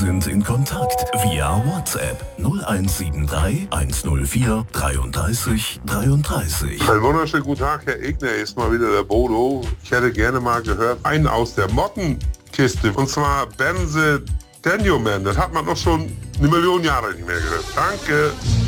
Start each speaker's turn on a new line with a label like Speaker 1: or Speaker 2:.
Speaker 1: sind in Kontakt via WhatsApp 0173 104 33 33.
Speaker 2: Einen wunderschönen guten Tag, Herr Egner, hier ist mal wieder der Bodo. Ich hätte gerne mal gehört, einen aus der Mottenkiste, und zwar Benze Daniel Man. Das hat man noch schon 1 Million Jahre nicht mehr gehört. Danke.